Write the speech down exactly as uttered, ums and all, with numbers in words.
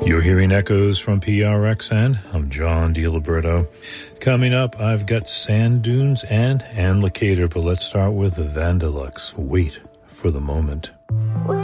You're hearing echoes from P R X N. I'm John DiLiberto. Coming up, I've got Sand Dunes and Ann Lakater, but let's start with Vandelux. Wait for the Moment.